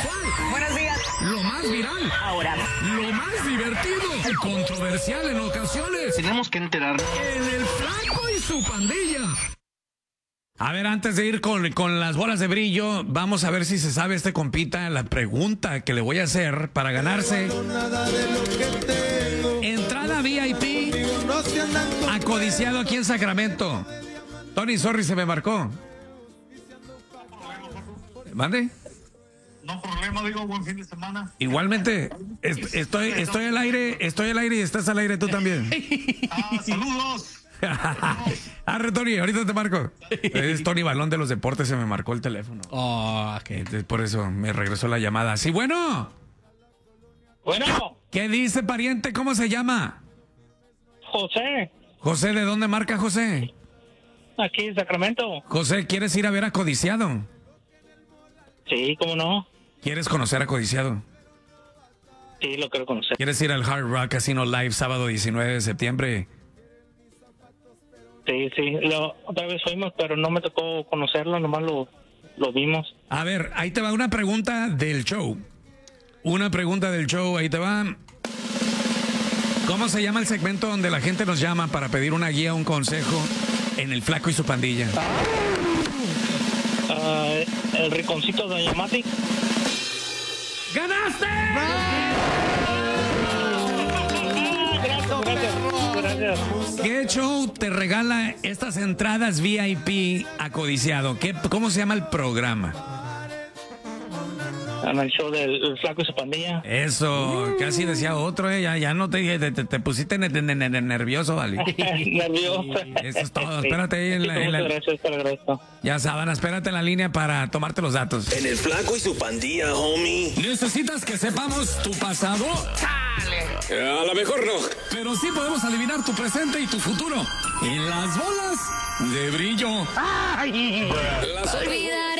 sexual. Buenos días. Lo más viral. Ahora. Lo más divertido. Controversial en ocasiones. Tenemos que enterar. En el Flaco y su pandilla. A ver, antes de ir con las bolas de brillo, vamos a ver si se sabe este compita la pregunta que le voy a hacer para ganarse entrada VIP a Codiciado aquí en Sacramento. Tony, sorry, se me marcó. ¿Mande? No problema, digo, buen fin de semana. Igualmente, estoy al aire y estás al aire tú también. Saludos. Arre, Tony, ahorita te marco. Es Tony Balón de los Deportes, se me marcó el teléfono. Oh, okay. Entonces, por eso me regresó la llamada. Sí, bueno. Bueno, ¿Qué dice, pariente? ¿Cómo se llama? José, José, ¿de dónde marca José? aquí en Sacramento. José, ¿quieres ir a ver a Codiciado? Sí, ¿cómo no? ¿Quieres conocer a Codiciado? Sí, lo quiero conocer. ¿Quieres ir al Hard Rock Casino Live sábado 19 de septiembre? Sí, otra vez fuimos, pero no me tocó conocerlo, nomás lo vimos. A ver, ahí te va una pregunta del show. Ahí te va. ¿Cómo se llama el segmento donde la gente nos llama para pedir una guía, un consejo en el Flaco y su pandilla? El rinconcito de Doña Mati. ¡Ganaste! Gracias. ¿Qué show te regala estas entradas VIP a Codiciado? ¿Cómo se llama el programa? En el show del Flaco y su pandilla. Eso, casi decía otro, ya no te pusiste nervioso, ¿vale? Nervioso. Eso es todo, espérate ahí en la... Gracias, te lo agradezco. Ya Sabana, espérate en la línea para tomarte los datos. En el Flaco y su pandilla, homie. ¿Necesitas que sepamos tu pasado? A lo mejor no. Pero sí podemos adivinar tu presente y tu futuro. En las bolas de brillo. Las otras-